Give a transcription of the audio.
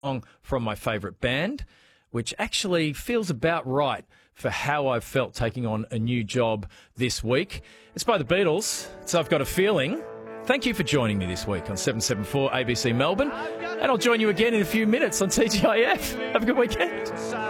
song from my favourite band, which actually feels about right for how I've felt taking on a new job this week. It's by the Beatles, so I've got a feeling. Thank you for joining me this week on 774 ABC Melbourne, and I'll join you again in a few minutes on TGIF. Have a good weekend.